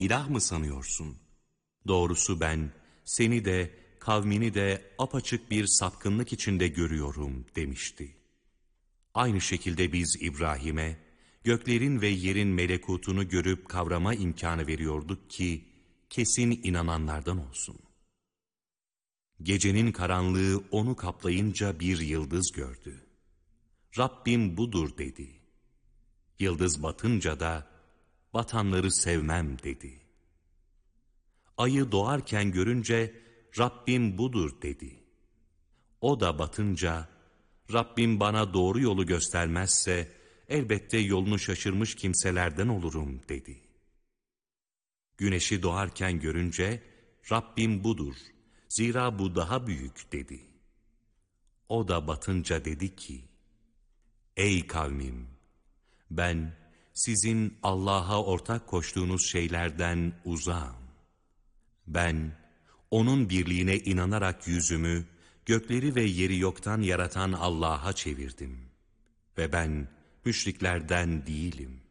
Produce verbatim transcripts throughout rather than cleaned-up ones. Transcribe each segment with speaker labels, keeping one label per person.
Speaker 1: İlah mı sanıyorsun? Doğrusu ben seni de kavmini de apaçık bir sapkınlık içinde görüyorum demişti. Aynı şekilde biz İbrahim'e göklerin ve yerin melekutunu görüp kavrama imkanı veriyorduk ki kesin inananlardan olsun. Gecenin karanlığı onu kaplayınca bir yıldız gördü. Rabbim budur dedi. Yıldız batınca da batanları sevmem dedi. Ayı doğarken görünce Rabbim budur dedi. O da batınca Rabbim bana doğru yolu göstermezse elbette yolunu şaşırmış kimselerden olurum dedi. Güneşi doğarken görünce Rabbim budur, zira bu daha büyük dedi. O da batınca dedi ki, ey kavmim, ben sizin Allah'a ortak koştuğunuz şeylerden uzağım. Ben onun birliğine inanarak yüzümü gökleri ve yeri yoktan yaratan Allah'a çevirdim. Ve ben müşriklerden değilim.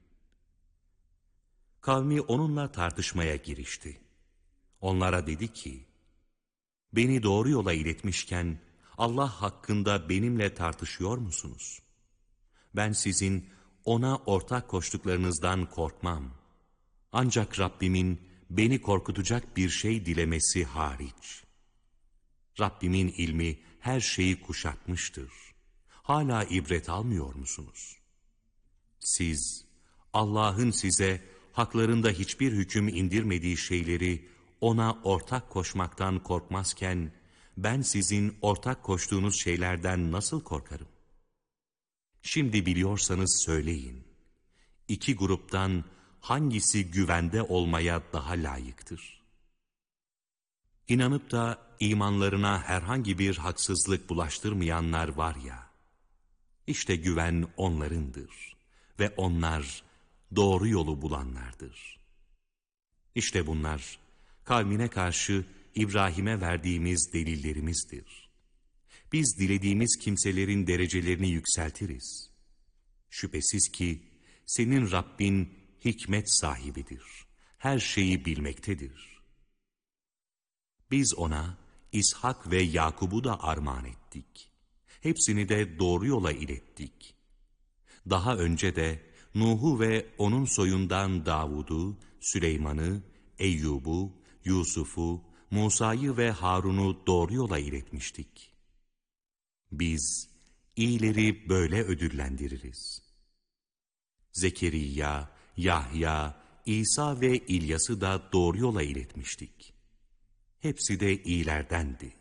Speaker 1: Kavmi onunla tartışmaya girişti. Onlara dedi ki, beni doğru yola iletmişken Allah hakkında benimle tartışıyor musunuz? Ben sizin ona ortak koştuklarınızdan korkmam. Ancak Rabbimin beni korkutacak bir şey dilemesi hariç. Rabbimin ilmi her şeyi kuşatmıştır. Hala ibret almıyor musunuz? Siz Allah'ın size haklarında hiçbir hüküm indirmediği şeyleri ona ortak koşmaktan korkmazken ben sizin ortak koştuğunuz şeylerden nasıl korkarım? Şimdi biliyorsanız söyleyin. İki gruptan hangisi güvende olmaya daha layıktır? İnanıp da imanlarına herhangi bir haksızlık bulaştırmayanlar var ya, işte güven onlarındır ve onlar doğru yolu bulanlardır. İşte bunlar kavmine karşı İbrahim'e verdiğimiz delillerimizdir. Biz dilediğimiz kimselerin derecelerini yükseltiriz. Şüphesiz ki senin Rabbin hikmet sahibidir. Her şeyi bilmektedir. Biz ona İshak ve Yakub'u da armağan ettik. Hepsini de doğru yola ilettik. Daha önce de Nuh'u ve onun soyundan Davud'u, Süleyman'ı, Eyyub'u, Yusuf'u, Musa'yı ve Harun'u doğru yola iletmiştik. Biz iyileri böyle ödüllendiririz. Zekeriya, Yahya, İsa ve İlyas'ı da doğru yola iletmiştik. Hepsi de iyilerdendi.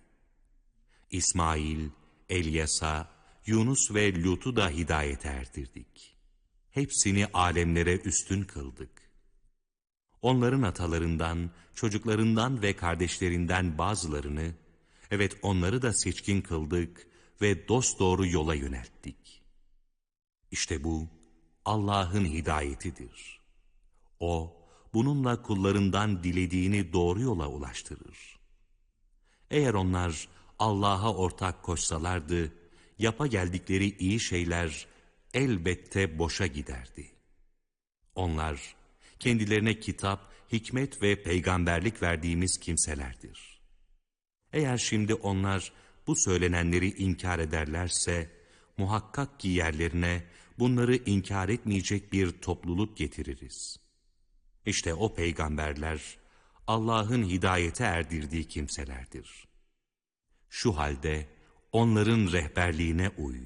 Speaker 1: İsmail, Elyas'a, Yunus ve Lut'u da hidayete erdirdik. Hepsini alemlere üstün kıldık. Onların atalarından, çocuklarından ve kardeşlerinden bazılarını, evet onları da seçkin kıldık ve dosdoğru yola yönelttik. İşte bu Allah'ın hidayetidir. O, bununla kullarından dilediğini doğru yola ulaştırır. Eğer onlar Allah'a ortak koşsalardı, yapa geldikleri iyi şeyler elbette boşa giderdi. Onlar, kendilerine kitap, hikmet ve peygamberlik verdiğimiz kimselerdir. Eğer şimdi onlar bu söylenenleri inkar ederlerse, muhakkak ki yerlerine bunları inkar etmeyecek bir topluluk getiririz. İşte o peygamberler, Allah'ın hidayete erdirdiği kimselerdir. Şu halde onların rehberliğine uy.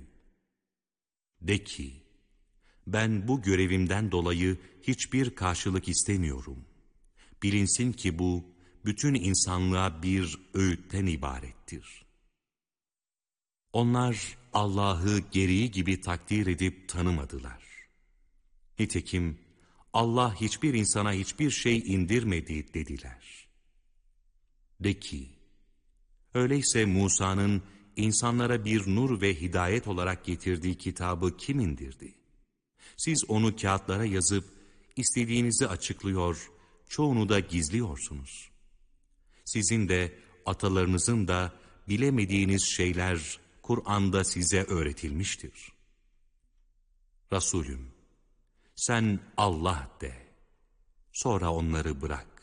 Speaker 1: De ki, ben bu görevimden dolayı hiçbir karşılık istemiyorum. Bilinsin ki bu, bütün insanlığa bir öğütten ibarettir. Onlar Allah'ı gereği gibi takdir edip tanımadılar. Nitekim Allah hiçbir insana hiçbir şey indirmedi dediler. De ki, öyleyse Musa'nın insanlara bir nur ve hidayet olarak getirdiği kitabı kim indirdi? Siz onu kağıtlara yazıp istediğinizi açıklıyor, çoğunu da gizliyorsunuz. Sizin de atalarınızın da bilemediğiniz şeyler Kur'an'da size öğretilmiştir. Resulüm, sen Allah de. Sonra onları bırak.